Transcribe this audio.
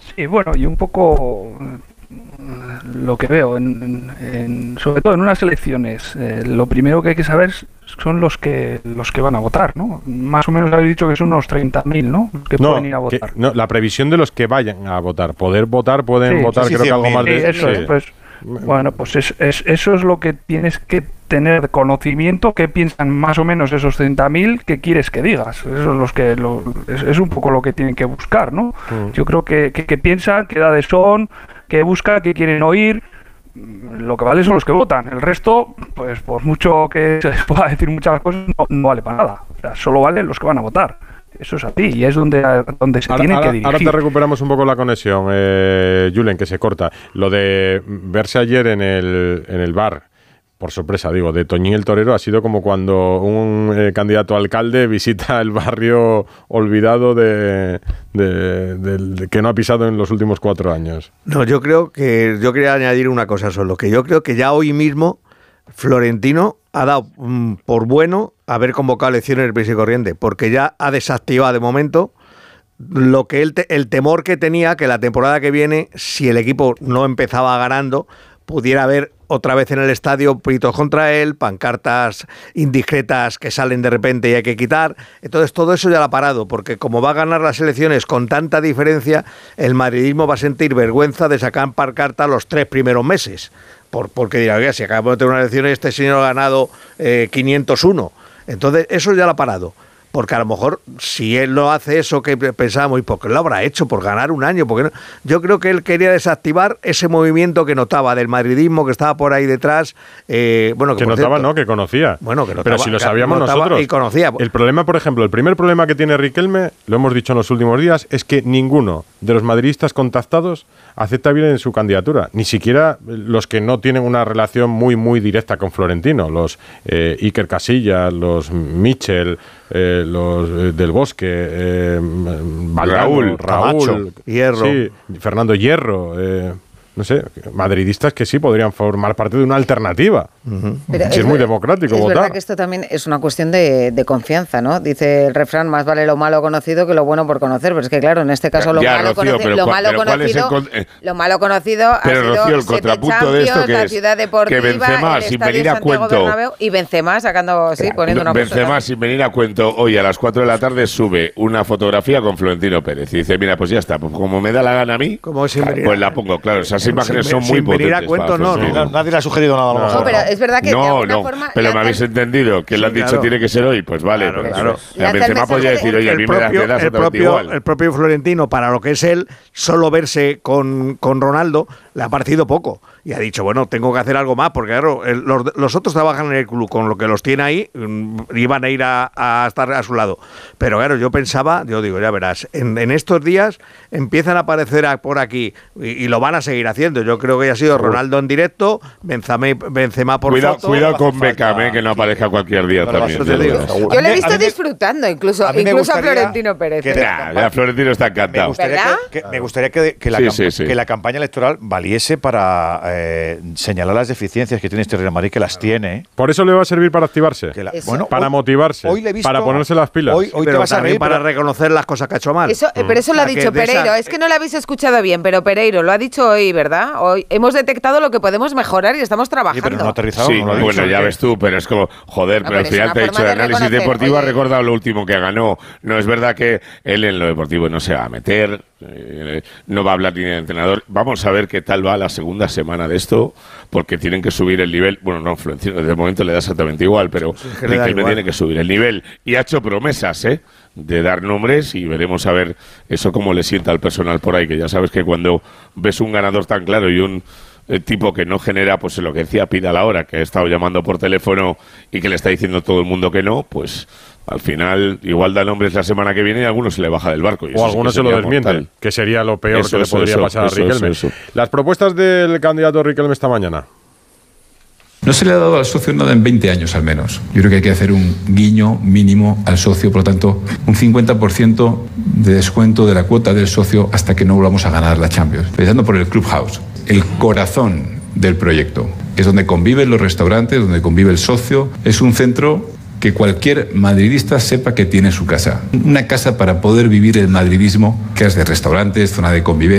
Sí, bueno, y un poco lo que veo, sobre todo en unas elecciones, lo primero que hay que saber son los que van a votar, ¿no? Más o menos habéis dicho que son unos 30.000, ¿no? Los que pueden ir a votar. No, la previsión de los que vayan a votar. Pueden votar, sí, creo que algo más de... Eso es, pues, bueno, pues eso es lo que tienes que tener conocimiento, que piensan más o menos esos 30.000 que quieres que digas. Eso es un poco lo que tienen que buscar, ¿no? Yo creo que piensan, qué edades son, que buscan, que quieren oír. Lo que vale son los que votan. El resto, pues por mucho que se les pueda decir muchas cosas, no vale para nada. O sea, solo valen los que van a votar. Eso es así, y es donde se tiene que dirigir. Ahora te recuperamos un poco la conexión, Julen, que se corta. Lo de verse ayer en el bar, por sorpresa, digo, de Toñín el Torero, ha sido como cuando un candidato a alcalde visita el barrio olvidado de que no ha pisado en los últimos 4 años. No, yo quería añadir una cosa solo, que yo creo que ya hoy mismo Florentino ha dado por bueno haber convocado elecciones del prisa y corriente, porque ya ha desactivado de momento lo que el temor que tenía que la temporada que viene, si el equipo no empezaba ganando, pudiera haber otra vez en el estadio gritos contra él, pancartas indiscretas que salen de repente y hay que quitar. Entonces todo eso ya lo ha parado, porque como va a ganar las elecciones con tanta diferencia, el madridismo va a sentir vergüenza de sacar pancartas los 3 primeros meses. Porque dirá, oiga, si acabamos de tener una elección y este señor ha ganado 501. Entonces eso ya lo ha parado. Porque a lo mejor si él no hace eso que pensábamos, ¿y por qué lo habrá hecho? ¿Por ganar un año? ¿Por qué no? Yo creo que él quería desactivar ese movimiento que notaba del madridismo que estaba por ahí detrás. Que notaba, cierto, no, que conocía. Bueno, que notaba, pero si lo sabíamos nosotros. Y conocía. El problema, por ejemplo, el primer problema que tiene Riquelme, lo hemos dicho en los últimos días, es que ninguno de los madridistas contactados acepta bien en su candidatura. Ni siquiera los que no tienen una relación muy, muy directa con Florentino. Los Iker Casillas, los Michel, los del Bosque, Raúl, Hierro. Sí, Fernando Hierro, no sé, madridistas que sí podrían formar parte de una alternativa. Si es muy democrático es votar. Es verdad que esto también es una cuestión de confianza, ¿no? Dice el refrán, más vale lo malo conocido que lo bueno por conocer, pero es que claro, en este caso lo malo conocido ha pero, sido Rocío, el contrapunto de esto, la ciudad deportiva, que Benzema, el sin estadio venir a Santiago cuento, Bernabéu, y Benzema sacando, poniendo una Benzema, sin venir a cuento, hoy a las 4 de la tarde sube una fotografía con Florentino Pérez y dice, mira, pues ya está, pues como me da la gana a mí, pues la pongo, claro, esas imágenes son muy potentes. Venir a cuento, nadie le ha sugerido nada a lo mejor. Pero es verdad que de alguna forma... Pero me habéis entendido, que le han dicho tiene que ser hoy, pues vale. Claro. Benzema podría decir, oye, a mí me das igual. El propio Florentino, para lo que es él, solo verse con Ronaldo, le ha parecido poco. Y ha dicho, bueno, tengo que hacer algo más, porque claro, los otros trabajan en el club, con lo que los tiene ahí, iban a ir a estar a su lado. Pero claro, yo digo, ya verás, en estos días empiezan a aparecer por aquí, y lo van a seguir haciendo. Yo creo que ya ha sido Ronaldo en directo, Benzema por foto. Cuidado con Beckham, que no aparezca cualquier día también. Yo le he visto disfrutando, incluso a Florentino Pérez. Ya Florentino está encantado. Me gustaría que la campaña electoral valiese para señalar las deficiencias que tiene este Real Madrid, que las tiene. Por eso le va a servir para activarse, para motivarse, para ponerse las pilas. Hoy te vas a reír para reconocer las cosas que ha hecho mal. Pero eso lo ha dicho Pereiro. Es que no lo habéis escuchado bien, pero Pereiro lo ha dicho hoy, ¿verdad? Hoy hemos detectado lo que podemos mejorar y estamos trabajando. Pero no ha aterrizado. Sí, bueno, ya ves tú, pero es como, joder, pero al final te ha dicho de análisis deportivo, ha recordado lo último que ganó. No es verdad que él en lo deportivo no se va a meter, no va a hablar ni de entrenador. Vamos a ver qué tal va la segunda semana de esto, porque tienen que subir el nivel. Bueno, no, Florentino, desde el momento le da exactamente igual, pero Riquelme tiene que subir el nivel. Y ha hecho promesas, de dar nombres, y veremos a ver eso cómo le sienta al personal por ahí, que ya sabes que cuando ves un ganador tan claro y un tipo que no genera, pues lo que decía Pina a la hora, que ha estado llamando por teléfono y que le está diciendo todo el mundo que no, pues al final igual da nombres la semana que viene y a algunos se le baja del barco. O algunos se lo desmienten, que sería lo peor que le podría pasar a Riquelme. Las propuestas del candidato Riquelme esta mañana. No se le ha dado al socio nada en 20 años al menos. Yo creo que hay que hacer un guiño mínimo al socio, por lo tanto, un 50% de descuento de la cuota del socio hasta que no volvamos a ganar la Champions. Empezando por el Clubhouse, el corazón del proyecto. Es donde conviven los restaurantes, donde convive el socio. Es un centro que cualquier madridista sepa que tiene en su casa. Una casa para poder vivir el madridismo, que es de restaurantes, zona de convivencia.